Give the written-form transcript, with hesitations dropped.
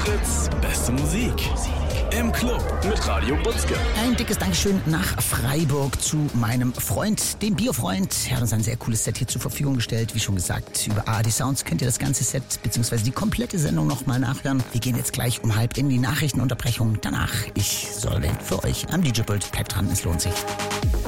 Fritz, beste Musik. Im Club mit Radio Butzke. Ein dickes Dankeschön nach Freiburg zu meinem Freund, dem Biofreund. Er hat uns ein sehr cooles Set hier zur Verfügung gestellt. Wie schon gesagt, über ARD Sounds könnt ihr das ganze Set bzw. die komplette Sendung nochmal nachhören. Wir gehen jetzt gleich um 12:30 in die Nachrichtenunterbrechung. Danach, ich soll für euch am DJ-Pult. Bleibt dran, es lohnt sich.